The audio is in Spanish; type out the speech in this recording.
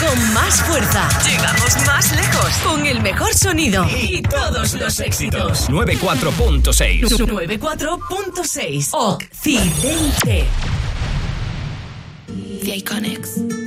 con más fuerza. Llegamos más lejos con el mejor sonido y todos los éxitos. 94.6. 94.6. Occidente. The Iconics.